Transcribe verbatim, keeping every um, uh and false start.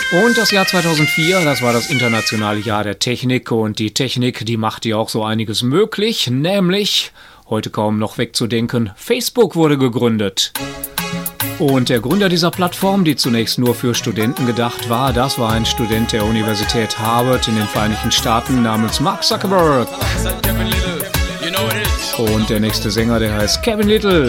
Und das Jahr zweitausendvier, das war das internationale Jahr der Technik. Und die Technik, die macht ja auch so einiges möglich. Nämlich, heute kaum noch wegzudenken, Facebook wurde gegründet. Und der Gründer dieser Plattform, die zunächst nur für Studenten gedacht war, das war ein Student der Universität Harvard in den Vereinigten Staaten namens Mark Zuckerberg. Und der nächste Sänger, der heißt Kevin Little.